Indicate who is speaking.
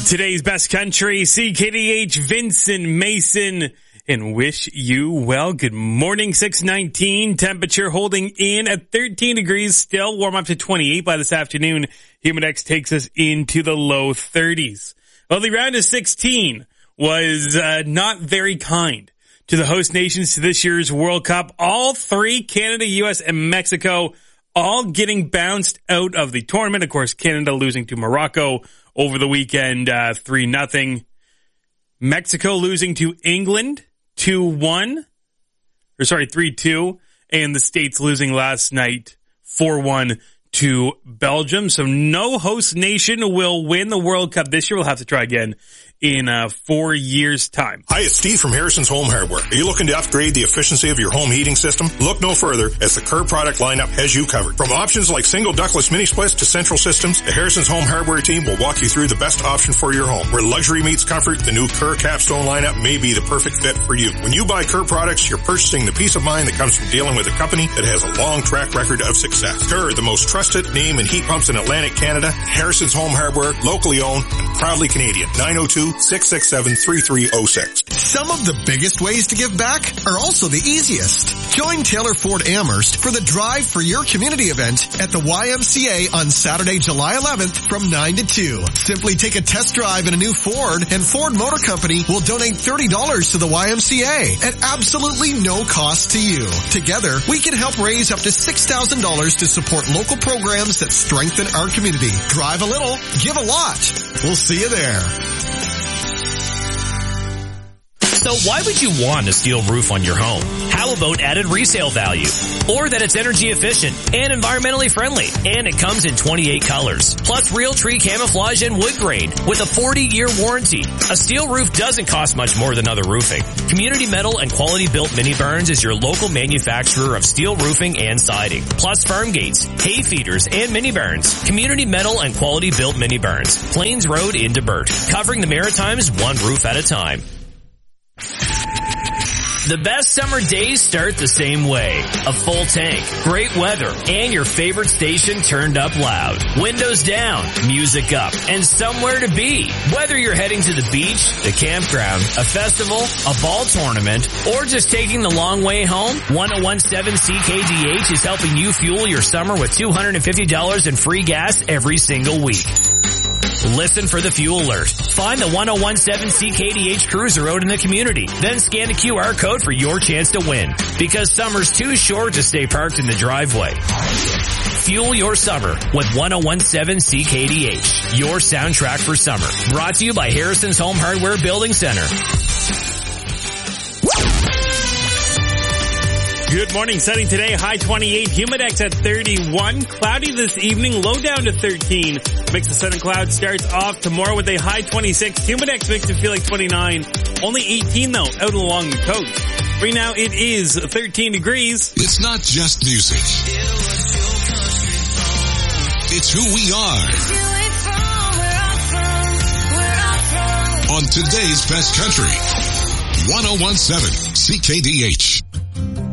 Speaker 1: Today's best country, CKDH, Vincent Mason, and wish you well. Good morning, 6:19. Temperature holding in at 13 degrees. Still warm up to 28 by this afternoon. Humidex takes us into the low 30s. Well, the round of 16 was not very kind to the host nations to this year's World Cup. All three, Canada, U.S., and Mexico, all getting bounced out of the tournament. Of course, Canada losing to Morocco over the weekend, 3-0. Mexico losing to England 3-2. And the States losing last night 4-1 to Belgium. So no host nation will win the World Cup this year. We'll have to try again in 4 years' time.
Speaker 2: Hi, it's Steve from Harrison's Home Hardware. Are you looking to upgrade the efficiency of your home heating system? Look no further, as the Kerr product lineup has you covered. From options like single ductless mini splits to central systems, the Harrison's Home Hardware team will walk you through the best option for your home. Where luxury meets comfort, the new Kerr Capstone lineup may be the perfect fit for you. When you buy Kerr products, you're purchasing the peace of mind that comes from dealing with a company that has a long track record of success. Kerr, the most trusted name in heat pumps in Atlantic Canada. Harrison's Home Hardware, locally owned and proudly Canadian. 902-667-3306.
Speaker 3: Some of the biggest ways to give back are also the easiest. Join Taylor Ford Amherst for the Drive for Your Community event at the YMCA on Saturday, July 11th from 9 to 2. Simply take a test drive in a new Ford, and Ford Motor Company will donate $30 to the YMCA at absolutely no cost to you. Together, we can help raise up to $6,000 to support local programs that strengthen our community. Drive a little, give a lot. We'll see you there.
Speaker 4: So why would you want a steel roof on your home? How about added resale value? Or that it's energy efficient and environmentally friendly, and it comes in 28 colors. Plus real tree camouflage and wood grain with a 40-year warranty. A steel roof doesn't cost much more than other roofing. Community Metal and Quality Built Mini Barns is your local manufacturer of steel roofing and siding. Plus farm gates, hay feeders, and mini barns. Community Metal and Quality Built Mini Barns. Plains Road into Burt. Covering the Maritimes one roof at a time. The best summer days start the same way. A full tank, great weather, and your favorite station turned up loud. Windows down, music up, and somewhere to be. Whether you're heading to the beach, the campground, a festival, a ball tournament, or just taking the long way home, 1017 CKDH is helping you fuel your summer with $250 in free gas every single week. Listen for the fuel alert. Find the 1017 CKDH Cruiser out in the community. Then scan the QR code for your chance to win. Because summer's too short to stay parked in the driveway. Fuel your summer with 1017 CKDH. Your soundtrack for summer. Brought to you by Harrison's Home Hardware Building Center.
Speaker 1: Good morning. Sunny today, high 28, Humidex at 31. Cloudy this evening, low down to 13. Mix of sun and clouds starts off tomorrow with a high 26. Humidex makes it feel like 29. Only 18 though, out along the coast. Right now it is 13 degrees.
Speaker 5: It's not just music. It's who we are. On today's best country, 1017 CKDH.